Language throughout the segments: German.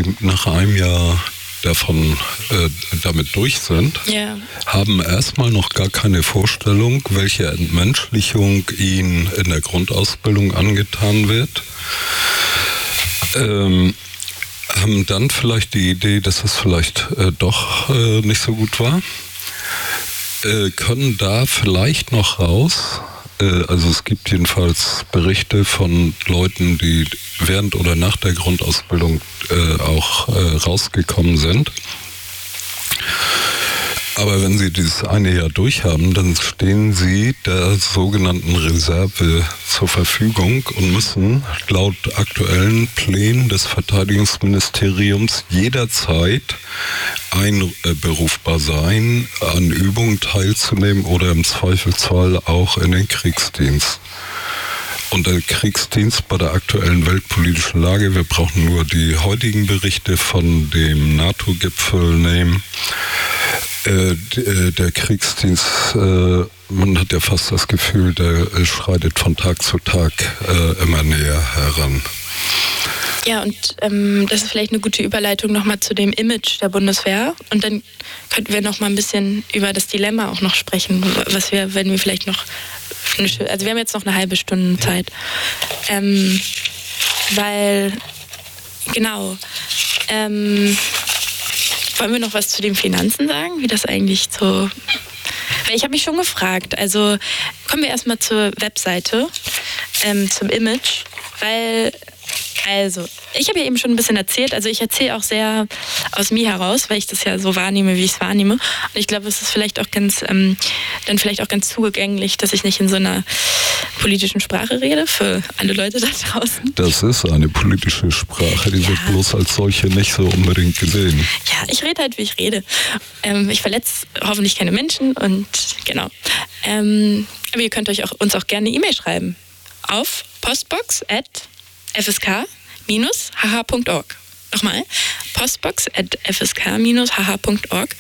sie nach einem Jahr damit durch sind, haben erstmal noch gar keine Vorstellung, welche Entmenschlichung ihnen in der Grundausbildung angetan wird. Haben dann vielleicht die Idee, dass es vielleicht doch nicht so gut war. Können da vielleicht noch raus. Also es gibt jedenfalls Berichte von Leuten, die während oder nach der Grundausbildung auch rausgekommen sind. Aber wenn Sie dieses eine Jahr durchhaben, dann stehen Sie der sogenannten Reserve zur Verfügung und müssen laut aktuellen Plänen des Verteidigungsministeriums jederzeit einberufbar sein, an Übungen teilzunehmen oder im Zweifelsfall auch in den Kriegsdienst. Und der Kriegsdienst bei der aktuellen weltpolitischen Lage, wir brauchen nur die heutigen Berichte von dem NATO-Gipfel nehmen. Der Kriegsdienst, man hat ja fast das Gefühl, der schreitet von Tag zu Tag immer näher heran. Ja, und das ist vielleicht eine gute Überleitung nochmal zu dem Image der Bundeswehr. Und dann könnten wir nochmal ein bisschen über das Dilemma auch noch sprechen, was wir, wenn wir vielleicht noch, also wir haben jetzt noch eine halbe Stunde Zeit. Weil, genau, wollen wir noch was zu den Finanzen sagen, wie das eigentlich so... Weil ich habe mich schon gefragt, also kommen wir erstmal zur Webseite, zum Image, weil... Also, ich habe ja eben schon ein bisschen erzählt, also ich erzähle auch sehr aus mir heraus, weil ich das ja so wahrnehme, wie ich es wahrnehme. Und ich glaube, es ist vielleicht auch ganz, zugänglich, dass ich nicht in so einer politischen Sprache rede, für alle Leute da draußen. Das ist eine politische Sprache, die wird bloß als solche nicht so unbedingt gesehen. Ja, ich rede halt, wie ich rede. Ich verletze hoffentlich keine Menschen und genau. Aber ihr könnt uns auch gerne eine E-Mail schreiben auf postbox@fsk-hh.org. Nochmal, postbox@fsk-hh.org.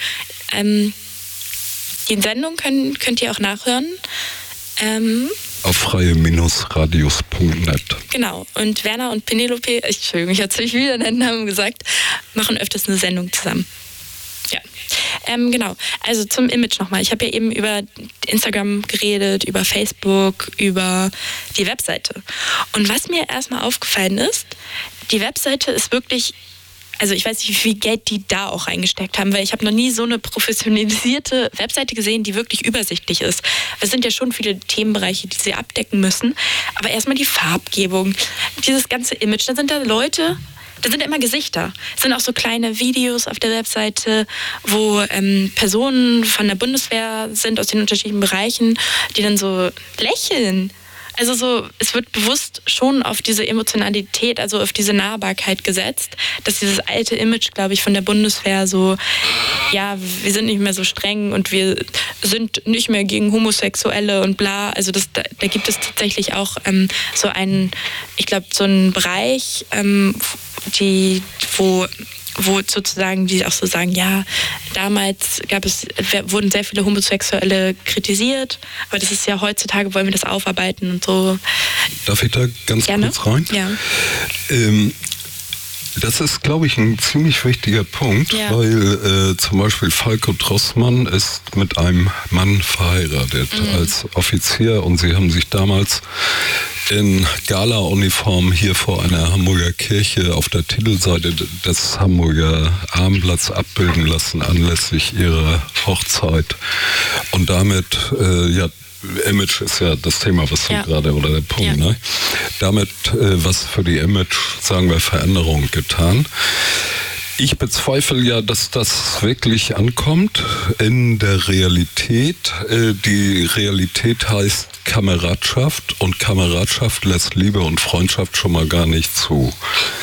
Die Sendung könnt ihr auch nachhören. Auf freie-radios.net. Genau. Und Werner und Penelope, Entschuldigung, ich habe es wieder den Namen gesagt, machen öfters eine Sendung zusammen. Ja. Genau. Also zum Image nochmal. Ich habe ja eben über Instagram geredet, über Facebook, über die Webseite. Und was mir erstmal aufgefallen ist, die Webseite ist wirklich, also ich weiß nicht, wie viel Geld die da auch reingesteckt haben, weil ich habe noch nie so eine professionalisierte Webseite gesehen, die wirklich übersichtlich ist. Es sind ja schon viele Themenbereiche, die sie abdecken müssen. Aber erstmal die Farbgebung, dieses ganze Image. Da sind da Leute... Da sind immer Gesichter. Es sind auch so kleine Videos auf der Webseite, wo Personen von der Bundeswehr sind aus den unterschiedlichen Bereichen, die dann so lächeln. Also so, es wird bewusst schon auf diese Emotionalität, also auf diese Nahbarkeit gesetzt, dass dieses alte Image, glaube ich, von der Bundeswehr so, ja, wir sind nicht mehr so streng und wir sind nicht mehr gegen Homosexuelle und bla. Also da gibt es tatsächlich auch so einen, ich glaube, so einen Bereich, wo sozusagen die auch so sagen, ja, damals wurden sehr viele Homosexuelle kritisiert, aber das ist ja heutzutage, wollen wir das aufarbeiten und so. Darf ich da ganz kurz rein? Ja. Das ist, glaube ich, ein ziemlich wichtiger Punkt, weil zum Beispiel Falco Drossmann ist mit einem Mann verheiratet als Offizier und sie haben sich damals in Gala-Uniform hier vor einer Hamburger Kirche auf der Titelseite des Hamburger Abendblatts abbilden lassen anlässlich ihrer Hochzeit. Und damit, Image ist ja das Thema, was du gerade, oder der Punkt, ne? Damit was für die Image, sagen wir, Veränderung getan. Ich bezweifle ja, dass das wirklich ankommt in der Realität. Die Realität heißt Kameradschaft und Kameradschaft lässt Liebe und Freundschaft schon mal gar nicht zu.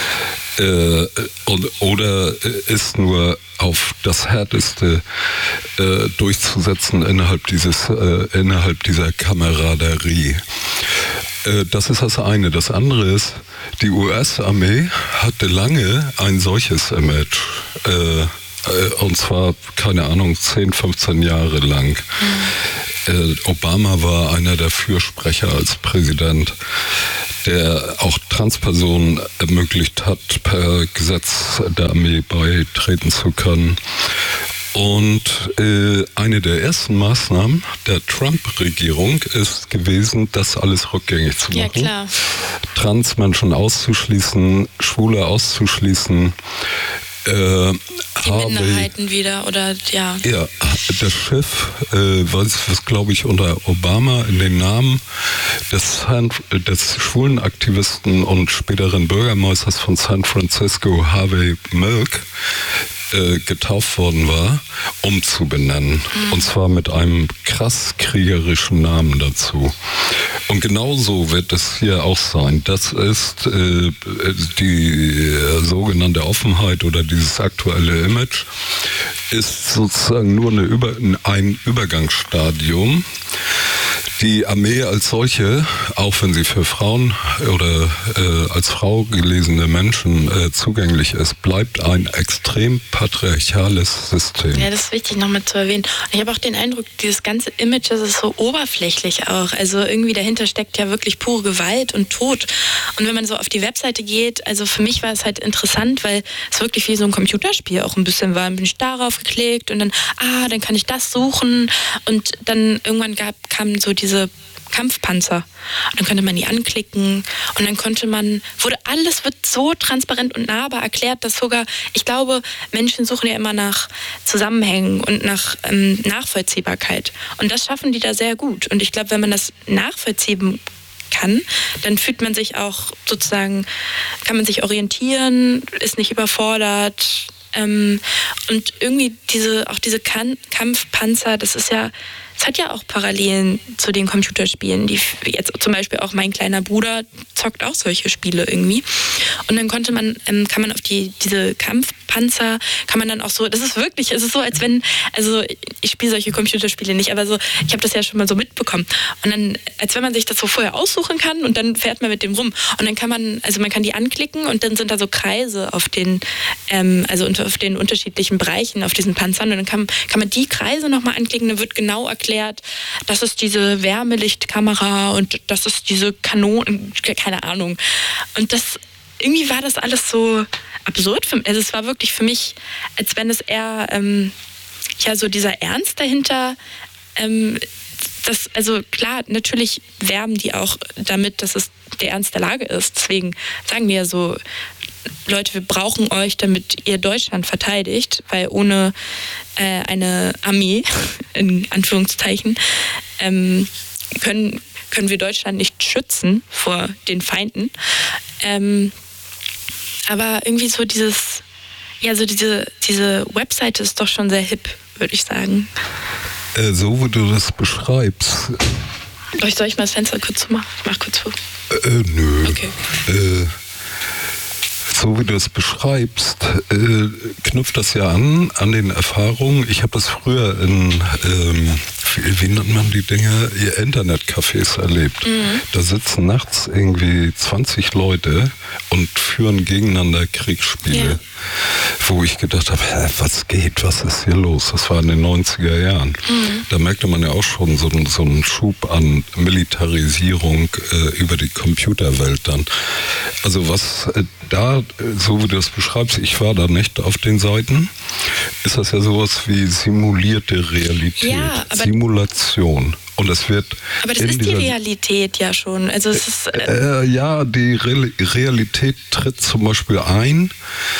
Oder ist nur auf das Härteste durchzusetzen innerhalb dieser Kameraderie. Das ist das eine. Das andere ist, die US-Armee hatte lange ein solches Image. Und zwar, keine Ahnung, 10, 15 Jahre lang. Obama war einer der Fürsprecher als Präsident. der auch Transpersonen ermöglicht hat, per Gesetz der Armee beitreten zu können. Und eine der ersten Maßnahmen der Trump-Regierung ist gewesen, das alles rückgängig zu machen. Ja, klar. Transmenschen auszuschließen, Schwule auszuschließen. Die Minderheiten wieder, oder ja. Ja, das Chef, was glaube ich unter Obama in den Namen des Schwulenaktivisten und späteren Bürgermeisters von San Francisco, Harvey Milk, getauft worden war, umzubenennen. Und zwar mit einem krass kriegerischen Namen dazu. Und genauso wird es hier auch sein. Das ist die sogenannte Offenheit oder dieses aktuelle Image ist sozusagen nur ein Übergangsstadium. Die Armee als solche, auch wenn sie für Frauen oder als Frau gelesene Menschen zugänglich ist, bleibt ein extrem patriarchales System. Ja, das ist wichtig noch mit zu erwähnen. Und ich habe auch den Eindruck, dieses ganze Image, das ist so oberflächlich auch. Also irgendwie dahinter steckt ja wirklich pure Gewalt und Tod. Und wenn man so auf die Webseite geht, also für mich war es halt interessant, weil es wirklich wie so ein Computerspiel auch ein bisschen war. Dann bin ich darauf geklickt und dann, dann kann ich das suchen. Und dann irgendwann kamen so diese Kampfpanzer. Und dann konnte man die anklicken und dann alles wird so transparent und nahbar erklärt, dass sogar, ich glaube, Menschen suchen ja immer nach Zusammenhängen und nach Nachvollziehbarkeit. Und das schaffen die da sehr gut. Und ich glaube, wenn man das nachvollziehen kann, dann fühlt man sich auch sozusagen, kann man sich orientieren, ist nicht überfordert. Und irgendwie diese Kampfpanzer, das hat ja auch Parallelen zu den Computerspielen, die jetzt zum Beispiel auch mein kleiner Bruder zockt auch solche Spiele irgendwie. Und dann kann man auf diese Kampfpanzer, kann man dann auch so, es ist so, als wenn, also ich spiele solche Computerspiele nicht, aber so, ich habe das ja schon mal so mitbekommen. Und dann, als wenn man sich das so vorher aussuchen kann und dann fährt man mit dem rum. Und dann man kann die anklicken und dann sind da so Kreise auf den unterschiedlichen Bereichen auf diesen Panzern. Und dann kann man die Kreise nochmal anklicken, dann wird genau erklärt, das ist diese Wärmelichtkamera und das ist diese Kanone, keine Ahnung. Und irgendwie war das alles so absurd. Also es war wirklich für mich, als wenn es eher, so dieser Ernst dahinter, also klar, natürlich werben die auch damit, dass es der Ernst der Lage ist. Deswegen sagen die ja so, Leute, wir brauchen euch, damit ihr Deutschland verteidigt, weil ohne eine Armee, in Anführungszeichen, können wir Deutschland nicht schützen vor den Feinden. Aber irgendwie so diese Webseite ist doch schon sehr hip, würde ich sagen. So wie du das beschreibst. Soll ich mal das Fenster kurz zumachen? Ich mach kurz zu. Nö. Okay. So wie du es beschreibst, knüpft das ja an den Erfahrungen. Ich habe das früher in, wie nennt man die Dinge, Internetcafés erlebt. Mhm. Da sitzen nachts irgendwie 20 Leute und führen gegeneinander Kriegsspiele. Ja. Wo ich gedacht habe, was ist hier los? Das war in den 90er Jahren. Mhm. Da merkte man ja auch schon so einen Schub an Militarisierung über die Computerwelt dann. Also was da, so wie du das beschreibst, ich war da nicht auf den Seiten, ist das ja sowas wie simulierte Realität, ja, Simulation. Und es wird. Aber das ist die Realität ja schon. Also es ist. Ja, die Realität tritt zum Beispiel ein.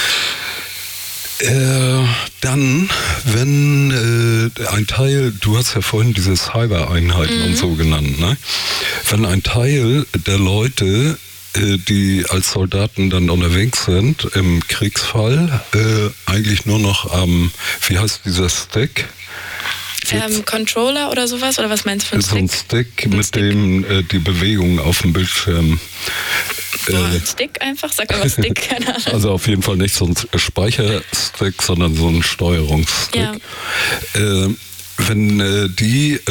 Dann, wenn ein Teil, du hast ja vorhin diese Cyber-Einheiten und so genannt, ne? Wenn ein Teil der Leute, die als Soldaten dann unterwegs sind, im Kriegsfall, eigentlich nur noch am, wie heißt dieser Stick? Controller oder sowas? Oder was meinst du für So einen Stick? ein Stick, mit dem die Bewegung auf dem Bildschirm. Stick einfach? Sag mal Stick, keine Ahnung. Also auf jeden Fall nicht so ein Speicherstick, sondern so ein Steuerungsstick. Ja. Wenn die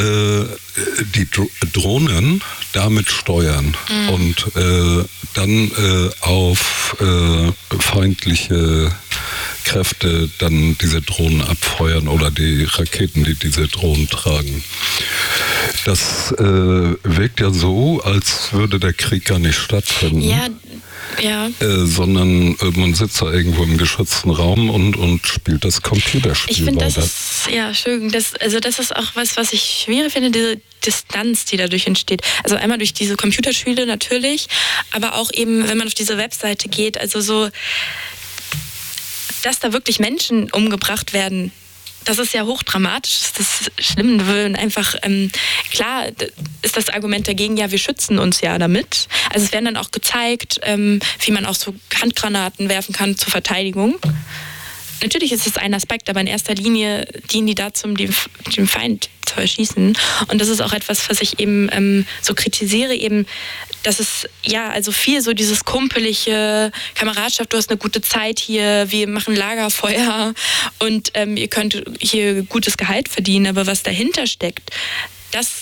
Drohnen damit steuern und dann auf feindliche Kräfte dann diese Drohnen abfeuern oder die Raketen, die diese Drohnen tragen. Das wirkt ja so, als würde der Krieg gar nicht stattfinden. Ja. Sondern man sitzt da irgendwo im geschützten Raum und spielt das Computerspiel. Ich finde, das ist, schön. Das ist auch was ich schwierig finde, diese Distanz, die dadurch entsteht. Also einmal durch diese Computerspiele natürlich, aber auch eben, wenn man auf diese Webseite geht, also so, dass da wirklich Menschen umgebracht werden. Das ist ja hochdramatisch, das ist schlimm. Einfach, klar ist das Argument dagegen, ja, wir schützen uns ja damit. Also es werden dann auch gezeigt, wie man auch so Handgranaten werfen kann zur Verteidigung. Natürlich ist es ein Aspekt, aber in erster Linie dienen die dazu, den Feind zu erschießen. Und das ist auch etwas, was ich eben so kritisiere, eben, dass es also viel so dieses kumpelige Kameradschaft, du hast eine gute Zeit hier, wir machen Lagerfeuer und ihr könnt hier gutes Gehalt verdienen, aber was dahinter steckt, das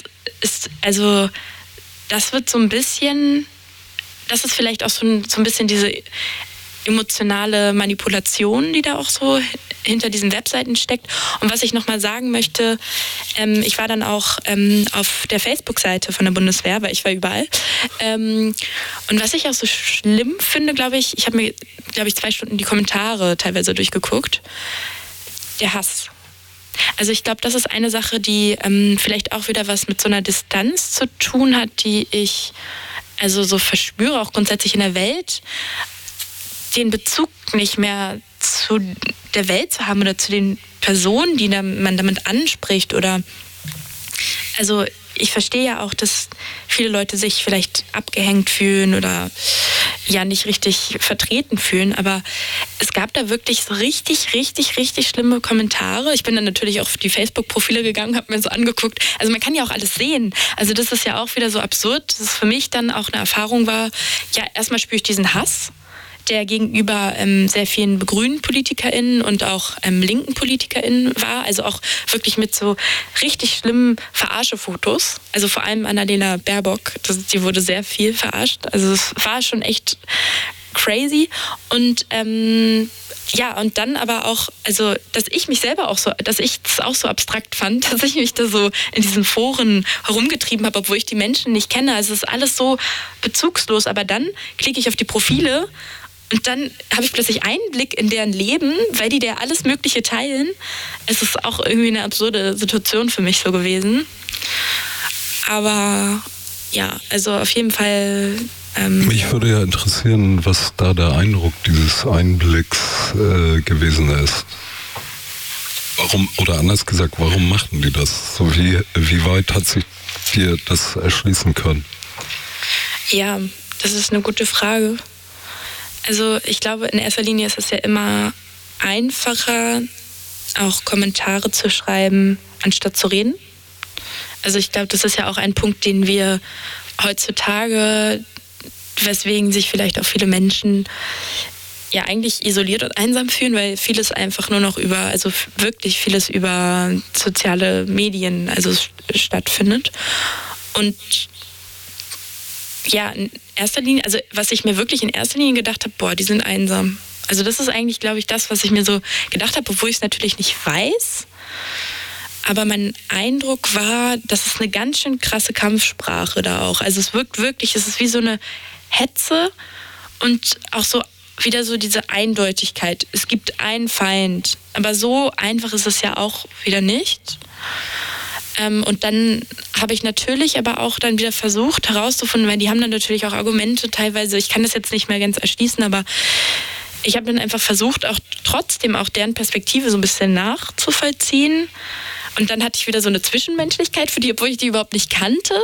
wird so ein bisschen, das ist vielleicht auch so ein bisschen diese emotionale Manipulation, die da auch so hinter diesen Webseiten steckt. Und was ich nochmal sagen möchte, ich war dann auch auf der Facebook-Seite von der Bundeswehr, weil ich war überall. Und was ich auch so schlimm finde, glaube ich habe mir, 2 Stunden die Kommentare teilweise durchgeguckt. Der Hass. Also ich glaube, das ist eine Sache, die vielleicht auch wieder was mit so einer Distanz zu tun hat, die ich also so verspüre, auch grundsätzlich in der Welt, den Bezug nicht mehr zu der Welt zu haben oder zu den Personen, die man damit anspricht. Oder also ich verstehe ja auch, dass viele Leute sich vielleicht abgehängt fühlen oder ja nicht richtig vertreten fühlen, aber es gab da wirklich so richtig, richtig, richtig schlimme Kommentare. Ich bin dann natürlich auch auf die Facebook-Profile gegangen, habe mir so angeguckt. Also man kann ja auch alles sehen. Also das ist ja auch wieder so absurd, dass es für mich dann auch eine Erfahrung war, ja, erstmal spüre ich diesen Hass, der gegenüber sehr vielen grünen PolitikerInnen und auch linken PolitikerInnen war. Also auch wirklich mit so richtig schlimmen Verarschefotos. Also vor allem Annalena Baerbock, die wurde sehr viel verarscht. Also es war schon echt crazy. Und und dann aber auch, also dass ich mich selber auch so, dass ich es auch so abstrakt fand, dass ich mich da so in diesen Foren herumgetrieben habe, obwohl ich die Menschen nicht kenne. Also es ist alles so bezugslos. Aber dann klicke ich auf die Profile und dann habe ich plötzlich Einblick in deren Leben, weil die da alles Mögliche teilen. Es ist auch irgendwie eine absurde Situation für mich so gewesen. Aber ja, also auf jeden Fall. Mich würde ja interessieren, was da der Eindruck dieses Einblicks gewesen ist. Warum, oder anders gesagt, warum machten die das? So wie weit hat sich dir das erschließen können? Ja, das ist eine gute Frage. Also ich glaube, in erster Linie ist es ja immer einfacher, auch Kommentare zu schreiben, anstatt zu reden. Also ich glaube, das ist ja auch ein Punkt, den wir heutzutage, weswegen sich vielleicht auch viele Menschen ja eigentlich isoliert und einsam fühlen, weil vieles einfach nur noch wirklich vieles über soziale Medien stattfindet. Und ja, in erster Linie, also was ich mir wirklich in erster Linie gedacht habe, die sind einsam. Also das ist eigentlich, glaube ich, das, was ich mir so gedacht habe, obwohl ich es natürlich nicht weiß. Aber mein Eindruck war, das ist eine ganz schön krasse Kampfsprache da auch. Also es wirkt wirklich, es ist wie so eine Hetze und auch so wieder so diese Eindeutigkeit. Es gibt einen Feind, aber so einfach ist es ja auch wieder nicht. Und dann habe ich natürlich aber auch dann wieder versucht herauszufinden, weil die haben dann natürlich auch Argumente teilweise, ich kann das jetzt nicht mehr ganz erschließen, aber ich habe dann einfach versucht, auch trotzdem auch deren Perspektive so ein bisschen nachzuvollziehen. Und dann hatte ich wieder so eine Zwischenmenschlichkeit für die, obwohl ich die überhaupt nicht kannte.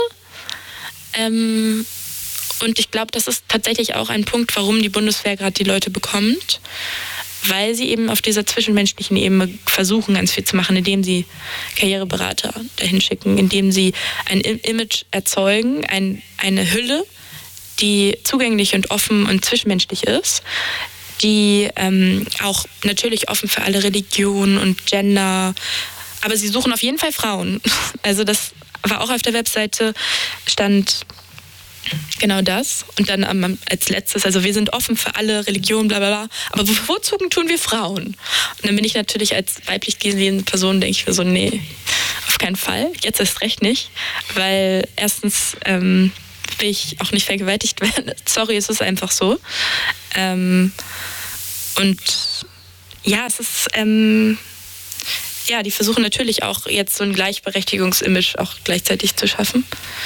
Und ich glaube, das ist tatsächlich auch ein Punkt, warum die Bundeswehr gerade die Leute bekommt. Weil sie eben auf dieser zwischenmenschlichen Ebene versuchen, ganz viel zu machen, indem sie Karriereberater dahin schicken, indem sie ein Image erzeugen, eine Hülle, die zugänglich und offen und zwischenmenschlich ist, die auch natürlich offen für alle Religionen und Gender, aber sie suchen auf jeden Fall Frauen. Also das war auch auf der Webseite, stand genau das. Und dann als letztes, also wir sind offen für alle Religionen, bla bla bla, aber bevorzugen tun wir Frauen. Und dann bin ich natürlich als weiblich gelesene Person, denke ich mir so, nee, auf keinen Fall. Jetzt erst recht nicht, weil erstens will ich auch nicht vergewaltigt werden. Sorry, es ist einfach so. Und ja, es ist... die versuchen natürlich auch jetzt so ein Gleichberechtigungsimage auch gleichzeitig zu schaffen.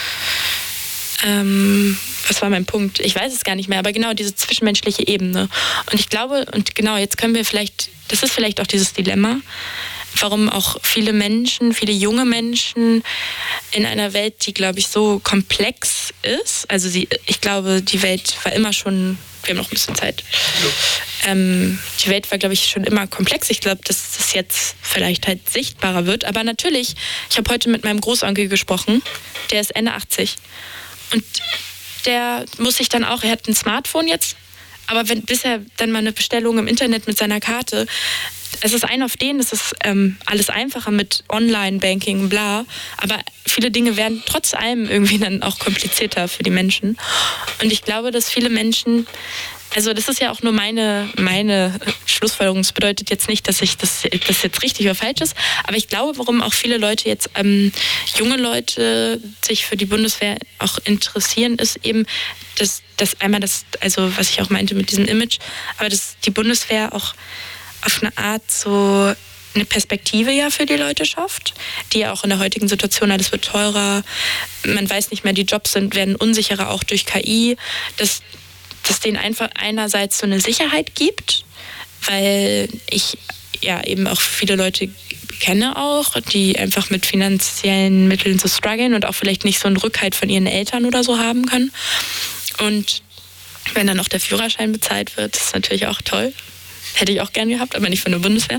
Was war mein Punkt? Ich weiß es gar nicht mehr, aber genau diese zwischenmenschliche Ebene. Und ich glaube, jetzt können wir vielleicht, das ist vielleicht auch dieses Dilemma, warum auch viele junge Menschen in einer Welt, die, glaube ich, so komplex ist, also ich glaube, die Welt war immer schon, wir haben noch ein bisschen Zeit, die Welt war, glaube ich, schon immer komplex. Ich glaube, dass das jetzt vielleicht halt sichtbarer wird, aber natürlich, ich habe heute mit meinem Großonkel gesprochen, der ist Ende 80 und der muss sich dann auch, er hat ein Smartphone jetzt, aber bis er dann mal eine Bestellung im Internet mit seiner Karte, es ist es ist alles einfacher mit Online-Banking, bla, aber viele Dinge werden trotz allem irgendwie dann auch komplizierter für die Menschen. Und ich glaube, dass viele Menschen, also das ist ja auch nur meine Schlussfolgerung, das bedeutet jetzt nicht, dass das jetzt richtig oder falsch ist, aber ich glaube, warum auch viele Leute jetzt, junge Leute sich für die Bundeswehr auch interessieren, ist eben, dass einmal also was ich auch meinte mit diesem Image, aber dass die Bundeswehr auch auf eine Art so eine Perspektive ja für die Leute schafft, die ja auch in der heutigen Situation, alles wird teurer, man weiß nicht mehr, die Jobs werden unsicherer auch durch KI, dass denen einfach einerseits so eine Sicherheit gibt, weil ich ja eben auch viele Leute kenne auch, die einfach mit finanziellen Mitteln so strugglen und auch vielleicht nicht so einen Rückhalt von ihren Eltern oder so haben können. Und wenn dann noch der Führerschein bezahlt wird, ist natürlich auch toll. Hätte ich auch gern gehabt, aber nicht von der Bundeswehr.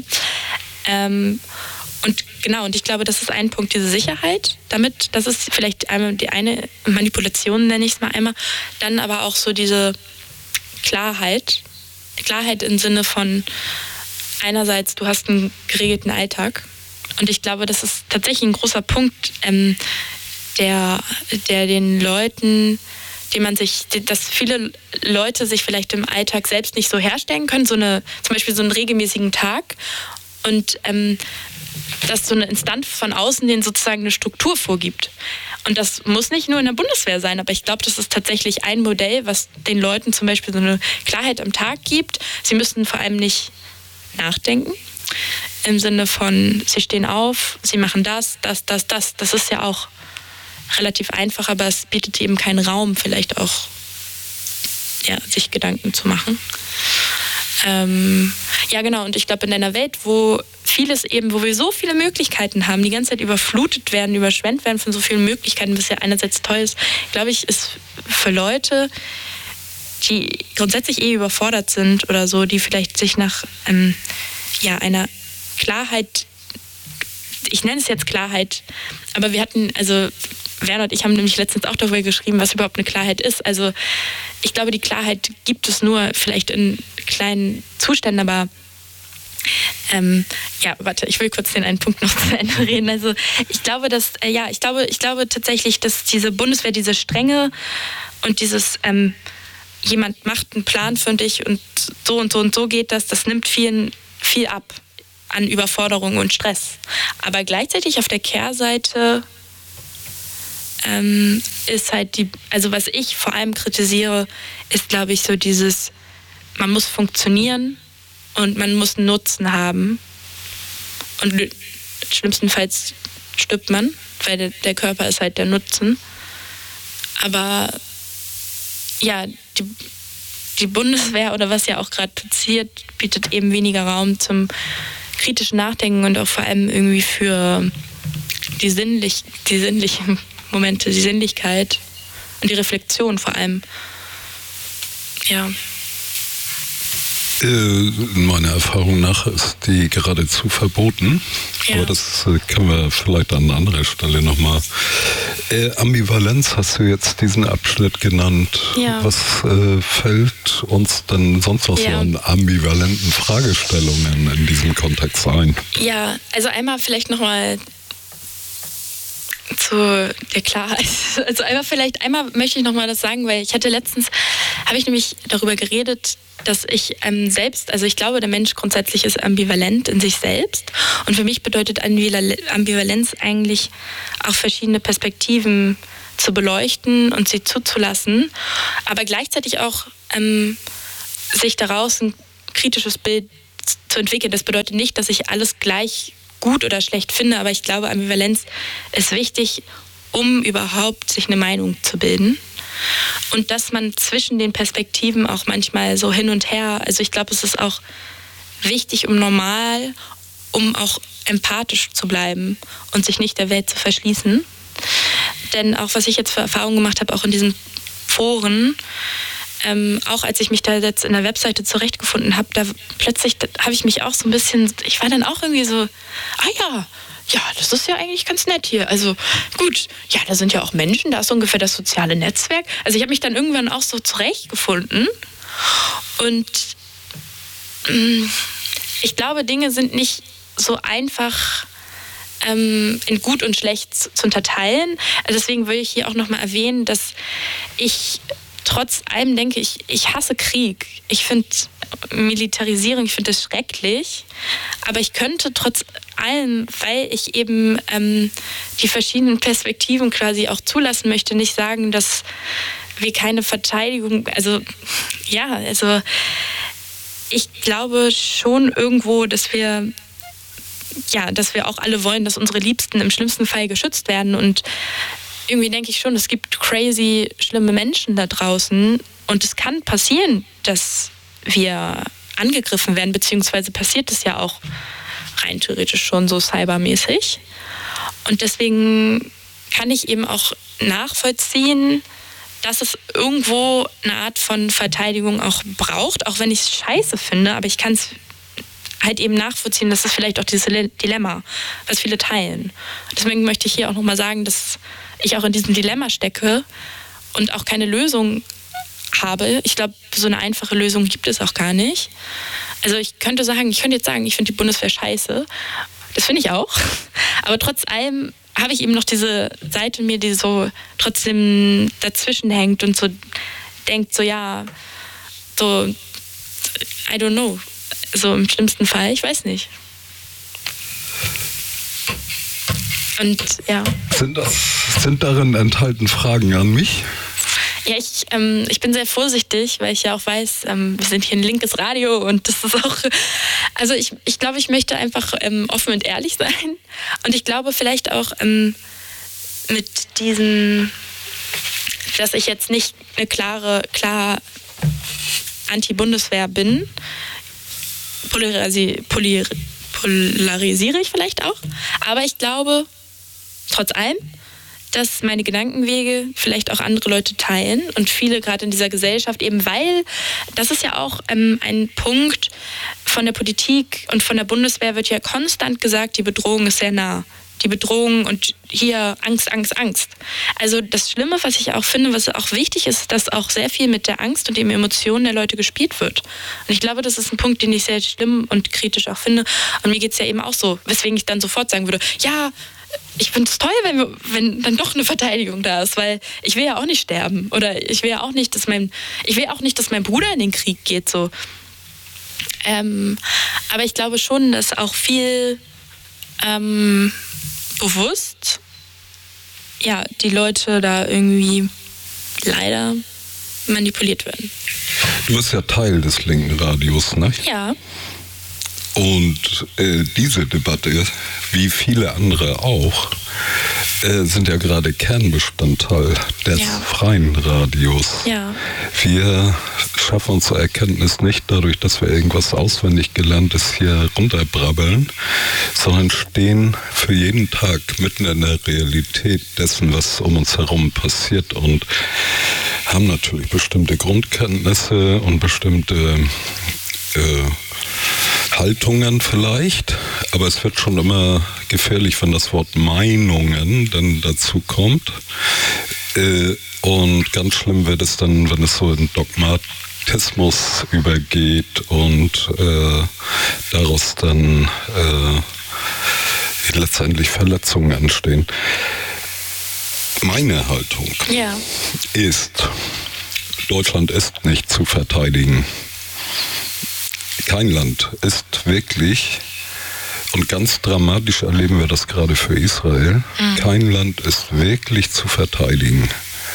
Und ich glaube, das ist ein Punkt, diese Sicherheit. Das ist vielleicht einmal die eine Manipulation, nenne ich es mal einmal. Dann aber auch so diese Klarheit. Klarheit im Sinne von einerseits, du hast einen geregelten Alltag. Und ich glaube, das ist tatsächlich ein großer Punkt, der den Leuten, dass viele Leute sich vielleicht im Alltag selbst nicht so herstellen können, zum Beispiel so einen regelmäßigen Tag und dass so eine Instanz von außen denen sozusagen eine Struktur vorgibt. Und das muss nicht nur in der Bundeswehr sein, aber ich glaube, das ist tatsächlich ein Modell, was den Leuten zum Beispiel so eine Klarheit am Tag gibt. Sie müssen vor allem nicht nachdenken, im Sinne von, sie stehen auf, sie machen das. Das ist ja auch relativ einfach, aber es bietet eben keinen Raum, vielleicht auch sich Gedanken zu machen. Und ich glaube, in einer Welt, wo wir so viele Möglichkeiten haben, die ganze Zeit überflutet werden, überschwemmt werden von so vielen Möglichkeiten, was ja einerseits toll ist, glaube ich, ist für Leute, die grundsätzlich überfordert sind oder so, die vielleicht sich nach einer Klarheit, ich nenne es jetzt Klarheit, aber Werner und ich haben nämlich letztens auch darüber geschrieben, was überhaupt eine Klarheit ist. Also ich glaube, die Klarheit gibt es nur vielleicht in kleinen Zuständen, aber ich will kurz den einen Punkt noch zu Ende reden. Also ich glaube, ich glaube tatsächlich, dass diese Bundeswehr, diese Strenge und dieses jemand macht einen Plan für dich und so und so und so geht das nimmt vielen viel ab an Überforderung und Stress. Aber gleichzeitig auf der Kehrseite ist halt was ich vor allem kritisiere, ist, glaube ich, so dieses, man muss funktionieren und man muss einen Nutzen haben. Und schlimmstenfalls stirbt man, weil der Körper ist halt der Nutzen. Aber ja, die Bundeswehr oder was ja auch gerade passiert, bietet eben weniger Raum zum kritischen Nachdenken und auch vor allem irgendwie für die sinnlichen Momente, die Sinnlichkeit und die Reflexion vor allem. Ja. Meiner Erfahrung nach ist die geradezu verboten. Ja. Aber das können wir vielleicht an anderer Stelle nochmal. Ambivalenz hast du jetzt diesen Abschnitt genannt. Ja. Was fällt uns denn sonst noch so an ambivalenten Fragestellungen in diesem Kontext ein? Ja, also einmal vielleicht nochmal zu der Klarheit. Also einmal möchte ich nochmal das sagen, weil habe ich nämlich darüber geredet, dass ich selbst, also ich glaube, der Mensch grundsätzlich ist ambivalent in sich selbst. Und für mich bedeutet Ambivalenz eigentlich auch verschiedene Perspektiven zu beleuchten und sie zuzulassen, aber gleichzeitig auch sich daraus ein kritisches Bild zu entwickeln. Das bedeutet nicht, dass ich alles gleich gut oder schlecht finde, aber ich glaube, Ambivalenz ist wichtig, um überhaupt sich eine Meinung zu bilden. Und dass man zwischen den Perspektiven auch manchmal so hin und her, also ich glaube, es ist auch wichtig, um auch empathisch zu bleiben und sich nicht der Welt zu verschließen. Denn auch was ich jetzt für Erfahrungen gemacht habe, auch in diesen Foren, auch als ich mich da jetzt in der Webseite zurechtgefunden habe, da habe ich mich auch so ein bisschen, ich war dann auch irgendwie so, ja, das ist ja eigentlich ganz nett hier. Also gut, ja, da sind ja auch Menschen, da ist ungefähr das soziale Netzwerk. Also ich habe mich dann irgendwann auch so zurechtgefunden. Und ich glaube, Dinge sind nicht so einfach in gut und schlecht zu unterteilen. Also deswegen will ich hier auch nochmal erwähnen, dass ich trotz allem denke, ich hasse Krieg. Ich finde Militarisierung, ich finde das schrecklich. Aber ich könnte trotz allem, weil ich eben die verschiedenen Perspektiven quasi auch zulassen möchte, nicht sagen, dass wir keine Verteidigung, ich glaube schon irgendwo, dass wir auch alle wollen, dass unsere Liebsten im schlimmsten Fall geschützt werden. Und irgendwie denke ich schon, es gibt crazy, schlimme Menschen da draußen. Und es kann passieren, dass wir angegriffen werden, beziehungsweise passiert es ja auch rein theoretisch schon so cybermäßig. Und deswegen kann ich eben auch nachvollziehen, dass es irgendwo eine Art von Verteidigung auch braucht, auch wenn ich es scheiße finde, aber ich kann es halt eben nachvollziehen, das ist vielleicht auch dieses Dilemma, was viele teilen. Deswegen möchte ich hier auch nochmal sagen, dass ich auch in diesem Dilemma stecke und auch keine Lösung habe. Ich glaube, so eine einfache Lösung gibt es auch gar nicht. Also ich könnte jetzt sagen, ich finde die Bundeswehr scheiße. Das finde ich auch. Aber trotz allem habe ich eben noch diese Seite in mir, die so trotzdem dazwischen hängt und so denkt, so ja, so, I don't know. So im schlimmsten Fall, ich weiß nicht. Und ja. Sind darin enthalten Fragen an mich? Ja, ich bin sehr vorsichtig, weil ich ja auch weiß, wir sind hier ein linkes Radio und das ist auch, also ich glaube, ich möchte einfach offen und ehrlich sein und ich glaube vielleicht auch mit diesem, dass ich jetzt nicht eine klar Anti-Bundeswehr bin, polarisiere ich vielleicht auch, aber ich glaube trotz allem, dass meine Gedankenwege vielleicht auch andere Leute teilen und viele gerade in dieser Gesellschaft eben, weil das ist ja auch ein Punkt von der Politik und von der Bundeswehr wird ja konstant gesagt, die Bedrohung ist sehr nah. Die Bedrohung und hier Angst, Angst, Angst. Also das Schlimme, was ich auch finde, was auch wichtig ist, dass auch sehr viel mit der Angst und den Emotionen der Leute gespielt wird. Und ich glaube, das ist ein Punkt, den ich sehr schlimm und kritisch auch finde. Und mir geht es ja eben auch so, weswegen ich dann sofort sagen würde, ja, ich finde es toll, wenn dann doch eine Verteidigung da ist, weil ich will ja auch nicht sterben. Oder ich will ja auch nicht, dass mein Bruder in den Krieg geht. So. Aber ich glaube schon, dass auch viel bewusst die Leute da irgendwie leider manipuliert werden. Du bist ja Teil des linken Radios, ne? Ja. Und diese Debatte, wie viele andere auch, sind ja gerade Kernbestandteil des freien Radios. Ja. Wir schaffen unsere Erkenntnis nicht dadurch, dass wir irgendwas auswendig Gelerntes hier runterbrabbeln, sondern stehen für jeden Tag mitten in der Realität dessen, was um uns herum passiert und haben natürlich bestimmte Grundkenntnisse und bestimmte Haltungen vielleicht, aber es wird schon immer gefährlich, wenn das Wort Meinungen dann dazu kommt. Und ganz schlimm wird es dann, wenn es so in Dogmatismus übergeht und daraus dann letztendlich Verletzungen entstehen. Meine Haltung ist, Deutschland ist nicht zu verteidigen. Kein Land ist wirklich, und ganz dramatisch erleben wir das gerade für Israel, kein Land ist wirklich zu verteidigen.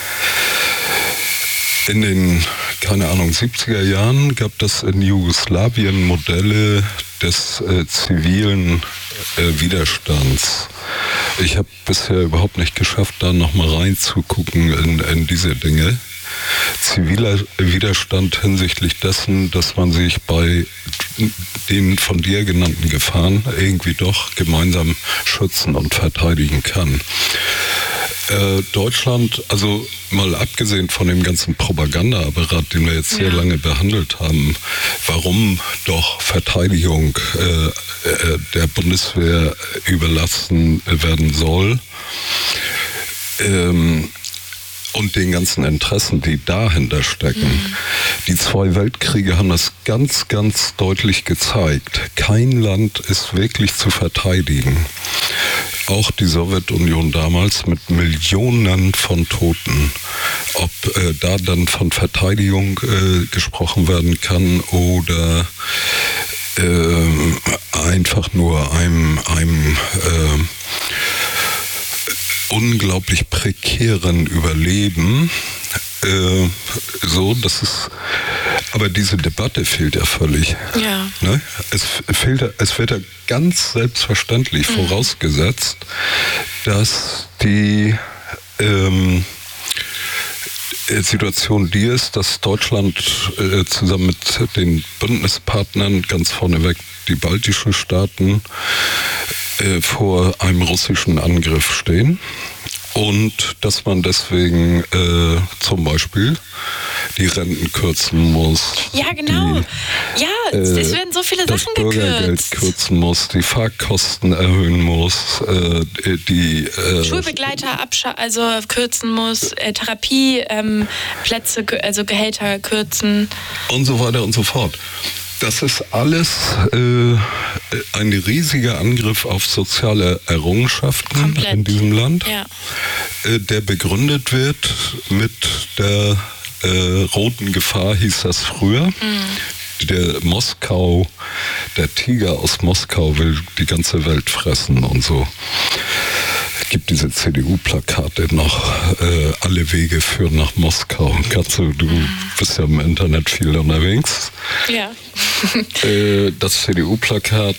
In den, 70er Jahren gab es in Jugoslawien Modelle des zivilen Widerstands. Ich habe bisher überhaupt nicht geschafft, da nochmal reinzugucken in diese Dinge. Ziviler Widerstand hinsichtlich dessen, dass man sich bei den von dir genannten Gefahren irgendwie doch gemeinsam schützen und verteidigen kann. Deutschland, also mal abgesehen von dem ganzen Propagandaapparat, den wir jetzt sehr lange behandelt haben, warum doch Verteidigung der Bundeswehr überlassen werden soll, und den ganzen Interessen, die dahinter stecken. Die 2 Weltkriege haben das ganz, ganz deutlich gezeigt. Kein Land ist wirklich zu verteidigen. Auch die Sowjetunion damals mit Millionen von Toten. Ob da dann von Verteidigung gesprochen werden kann oder einfach nur einem unglaublich prekären Überleben. Aber diese Debatte fehlt ja völlig. Ja. Ne? Es wird ja ganz selbstverständlich vorausgesetzt, dass die Situation die ist, dass Deutschland zusammen mit den Bündnispartnern, ganz vorneweg die baltischen Staaten, vor einem russischen Angriff stehen und dass man deswegen zum Beispiel die Renten kürzen muss. Ja, genau. Es werden so viele Sachen gekürzt. Das Bürgergeld kürzen muss, die Fahrkosten erhöhen muss, die Schulbegleiter kürzen muss, Therapieplätze, also Gehälter kürzen. Und so weiter und so fort. Das ist alles ein riesiger Angriff auf soziale Errungenschaften in diesem Land, der begründet wird mit der roten Gefahr, hieß das früher. Der Tiger aus Moskau will die ganze Welt fressen und so. Es gibt diese CDU-Plakate noch, alle Wege führen nach Moskau. Du bist ja im Internet viel unterwegs. Ja. Das CDU-Plakat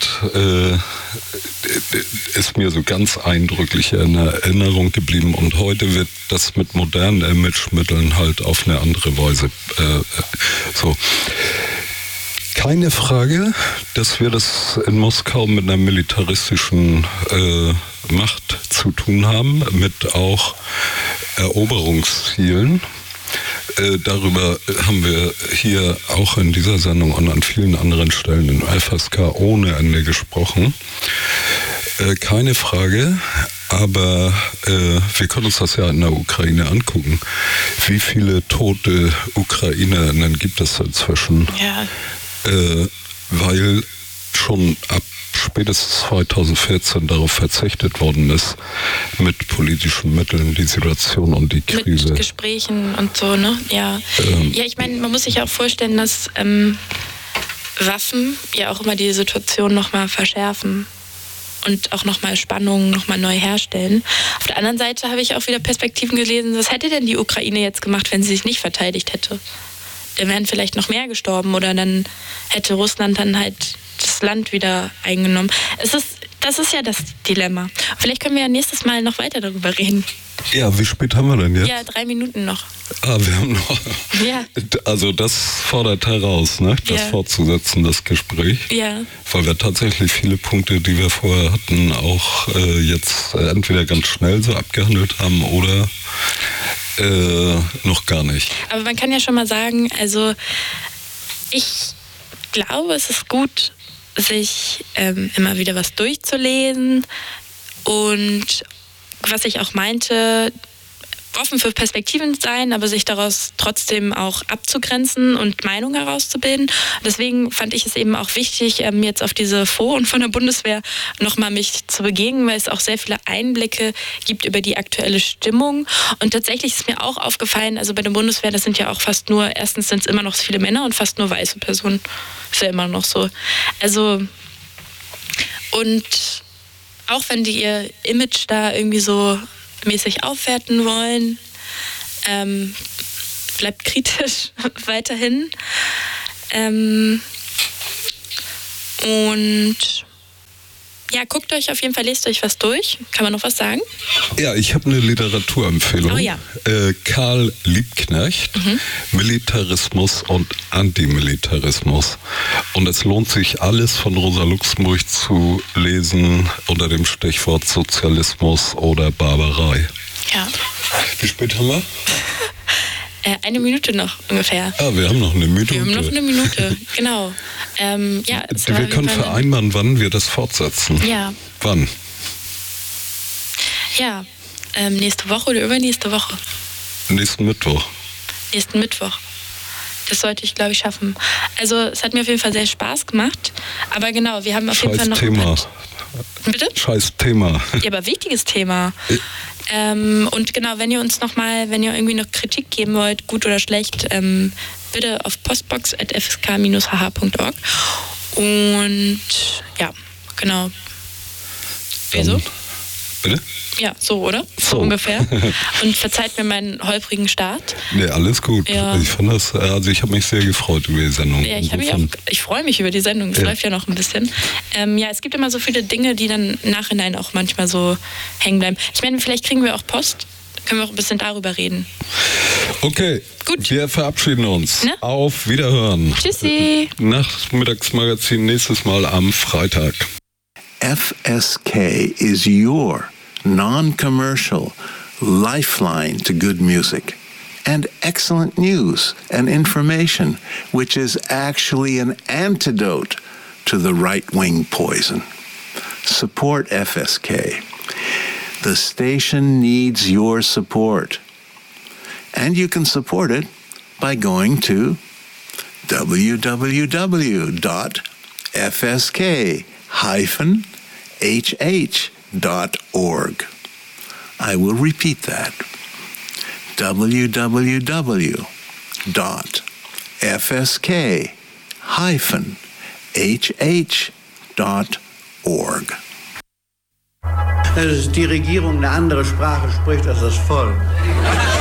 ist mir so ganz eindrücklich in Erinnerung geblieben und heute wird das mit modernen Imagemitteln halt auf eine andere Weise so. Keine Frage, dass wir das in Moskau mit einer militaristischen Macht zu tun haben, mit auch Eroberungszielen. Darüber haben wir hier auch in dieser Sendung und an vielen anderen Stellen in FSK ohne Ende gesprochen. Keine Frage, aber wir können uns das ja in der Ukraine angucken. Wie viele tote Ukrainerinnen gibt es inzwischen? Ja. Weil schon ab spätestens 2014 darauf verzichtet worden ist, mit politischen Mitteln die Situation und die Krise. Mit Gesprächen und so, ne? Ja. Ja, ich meine, man muss sich auch vorstellen, dass Waffen ja auch immer die Situation nochmal verschärfen und auch nochmal Spannungen nochmal neu herstellen. Auf der anderen Seite habe ich auch wieder Perspektiven gelesen, was hätte denn die Ukraine jetzt gemacht, wenn sie sich nicht verteidigt hätte? Dann wären vielleicht noch mehr gestorben oder dann hätte Russland dann halt das Land wieder eingenommen. Das ist ja das Dilemma. Vielleicht können wir ja nächstes Mal noch weiter darüber reden. Ja, wie spät haben wir denn jetzt? Ja, 3 Minuten noch. Wir haben noch. Ja. Also das fordert heraus, ne? Das fortzusetzen, das Gespräch. Ja. Weil wir tatsächlich viele Punkte, die wir vorher hatten, auch jetzt entweder ganz schnell so abgehandelt haben oder noch gar nicht. Aber man kann ja schon mal sagen, also ich glaube, es ist gut, sich immer wieder was durchzulesen und was ich auch meinte, offen für Perspektiven sein, aber sich daraus trotzdem auch abzugrenzen und Meinung herauszubilden. Deswegen fand ich es eben auch wichtig, jetzt auf diese Foren von der Bundeswehr nochmal mich zu begegnen, weil es auch sehr viele Einblicke gibt über die aktuelle Stimmung. Und tatsächlich ist mir auch aufgefallen, also bei der Bundeswehr, das sind ja auch erstens sind es immer noch viele Männer und fast nur weiße Personen. Ist ja immer noch so. Also, und auch wenn die ihr Image da irgendwie so mäßig aufwerten wollen, bleibt kritisch weiterhin. Und ja, guckt euch auf jeden Fall, lest euch was durch. Kann man noch was sagen? Ja, ich habe eine Literaturempfehlung. Oh ja. Karl Liebknecht, Militarismus und Antimilitarismus. Und es lohnt sich, alles von Rosa Luxemburg zu lesen unter dem Stichwort Sozialismus oder Barbarei. Ja. Wie spät haben wir? 1 Minute noch ungefähr. Ah, wir haben noch eine Minute. Wir haben noch eine Minute, genau. Ja, wir können vereinbaren, wann wir das fortsetzen. Ja. Wann? Ja, nächste Woche oder übernächste Woche. Nächsten Mittwoch. Nächsten Mittwoch. Das sollte ich, glaube ich, schaffen. Also es hat mir auf jeden Fall sehr Spaß gemacht. Aber genau, wir haben auf jeden Fall noch Thema. Bitte? Scheiß Thema. Ja, aber wichtiges Thema. Und genau, wenn ihr irgendwie noch Kritik geben wollt, gut oder schlecht, bitte auf postbox@fsk-hh.org. Und ja, genau. Wieso? Bitte? Ja, so, oder? So ungefähr. Und verzeiht mir meinen holprigen Start. Nee, alles gut. Ja. Ich fand das, ich habe mich sehr gefreut über die Sendung. Ja, ich freue mich über die Sendung. Es läuft ja noch ein bisschen. Ja, es gibt immer so viele Dinge, die dann im Nachhinein auch manchmal so hängen bleiben. Ich meine, vielleicht kriegen wir auch Post. Können wir auch ein bisschen darüber reden. Okay, gut. Wir verabschieden uns. Ne? Auf Wiederhören. Tschüssi. Nachmittagsmagazin nächstes Mal am Freitag. FSK is your non-commercial lifeline to good music and excellent news and information, which is actually an antidote to the right-wing poison. Support FSK. The station needs your support. And you can support it by going to www.fsk-hh.org. I will repeat that. www.fsk-hh.org. Dass die Regierung eine andere Sprache spricht als das Volk.